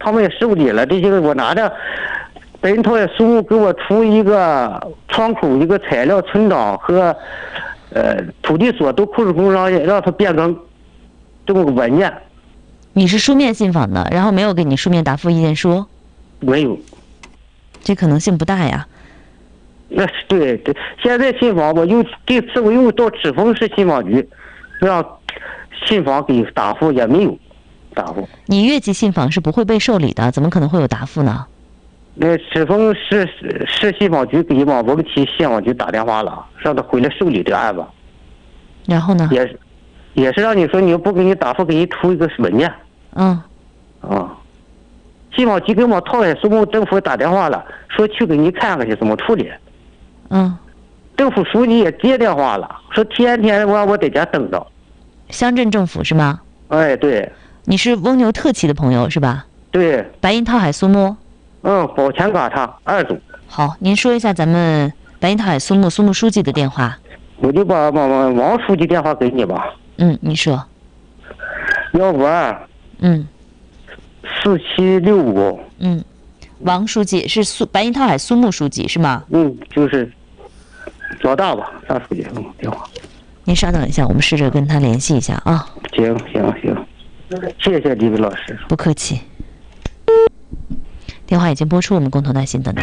他们也受理了。这些个我拿着白银套也书给我出一个窗口一个材料，村长和土地所都库置工让他变更这么个文件。 你是书面信访的，然后没有给你书面答复意见书？ 没有， 这可能性不大呀。 那是对，现在信访这次我又到赤峰市信访局，让信访给答复也没有答复。 你越级信访是不会被受理的，怎么可能会有答复呢？ 那赤峰市信访局给往文体信访局打电话了，让他回来受理这个案子。 然后呢？ 也是让你说你要不给你答复，给你出一个文件。信访局给我套海苏木政府打电话了，说去给你看看去怎么处理。政府书记也接电话了，说天天让我在家等着。 乡镇政府是吗？ 哎，对。 你是翁牛特旗的朋友是吧？ 对。 白银套海苏木。 保前嘎嚓2组。 好，您说一下咱们白银套海苏木书记的电话。 我就把王书记电话给你吧。 你说。 152。4765。 王书记是白银套海苏木书记是吗？ 就是老大吧，大书记电话。 您稍等一下，我们试着跟他联系一下啊。 行，谢谢李伟老师。 不客气。电话已经拨出，我们共同耐心等待。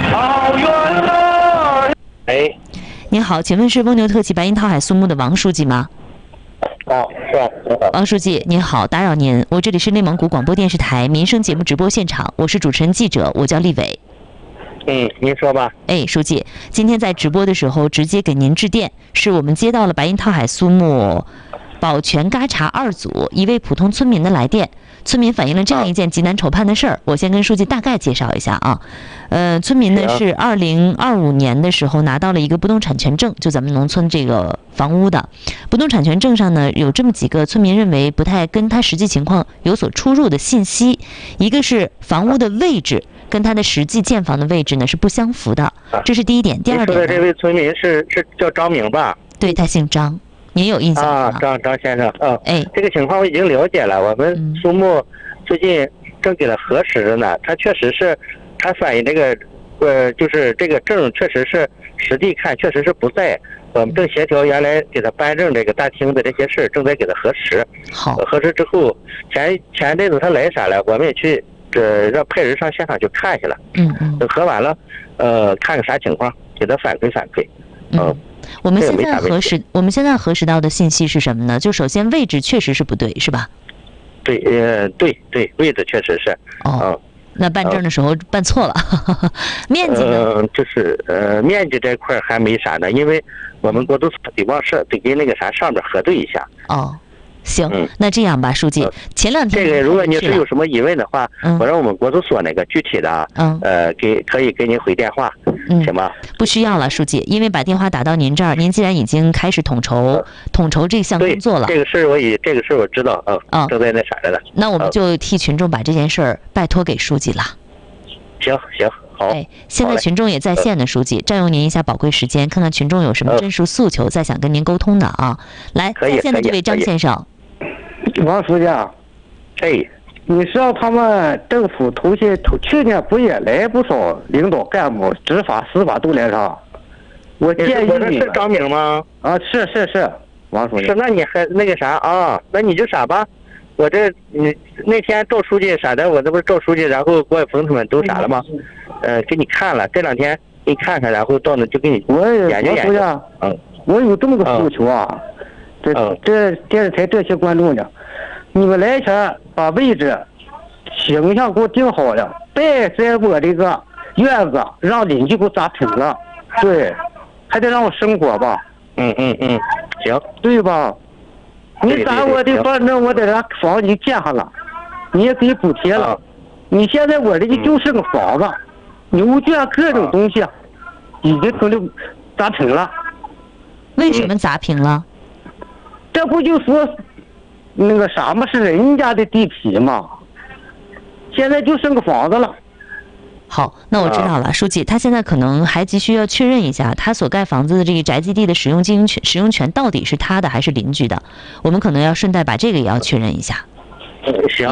哎， 您好，请问是翁牛特旗白银套海苏木的王书记吗？ 是啊，您好。 王书记您好，打扰您，我这里是内蒙古广播电视台民生节目直播现场，我是主持人记者，我叫丽伟。 您说吧。 书记，今天在直播的时候直接给您致电，是我们接到了白银套海苏木保全嘎查2组一位普通村民的来电，村民反映了这样一件急难愁盼的事儿，我先跟书记大概介绍一下啊。村民呢是2025年的时候拿到了一个不动产权证，就咱们农村这个房屋的不动产权证上呢有这么几个村民认为不太跟他实际情况有所出入的信息，一个是房屋的位置跟他的实际建房的位置呢是不相符的，这是第一点。第二点呢， 这位村民是叫张明吧？ 对，他姓张，您有印象吗？ 张先生。这个情况我已经了解了，我们苏木最近正给他核实着呢。他确实是，他反映这个就是这个证确实是实地看确实是不在。我们正协调原来给他颁证这个大厅的这些事，正在给他核实。 好， 核实之后，前阵子他来啥了，我们也去让派人上现场去看去了。等核完了，看看啥情况，给他反馈。 我们现在核实到的信息是什么呢？就首先位置确实是不对，是吧？ 对，位置确实是。 那办证的时候办错了。面积呢？ 就是面积这块还没啥呢，因为我们国都得往上得跟那个啥上面核对一下。 行，那这样吧，书记，前2天这个如果你是有什么疑问的话，我让我们国资所那个具体的可以给您回电话，行吗？ 不需要了，书记，因为把电话打到您这儿，您既然已经开始统筹这项工作了， 这个事我知道正在那啥着呢。 那我们就替群众把这件事儿拜托给书记了。 行，好。 现在群众也在线呢，书记，占用您一下宝贵时间，看看群众有什么真实诉求，再想跟您沟通的啊。来，在线的这位张先生。 王书记，你知道他们政府去年不也来不少领导干部，执法司法都来上？我建议你是张明吗？ 是王书记。 是，那你还那个啥啊？那你就啥吧。我你那天赵书记啥的，我这不是赵书记，然后郭伟峰他们都啥了吗？给你看了，这2天给你看看，然后到那就给你研究。 我有这么个诉求啊。这电视台这些观众呢，你们来前把位置形象给我定好了，别在我这个院子让邻居给我砸平了，对，还得让我生活吧。 行， 对吧？你砸我的，反正我在这房子建上了，你也给补贴了。你现在我这就是个房子，牛圈各种东西已经都砸平了。 为什么砸平了？ 这不就说那个啥嘛，是人家的地皮嘛，现在就剩个房子了。 好，那我知道了，书记，他现在可能还急需要确认一下，他所盖房子的这个宅基地的使用权到底是他的还是邻居的，我们可能要顺带把这个也要确认一下。 行。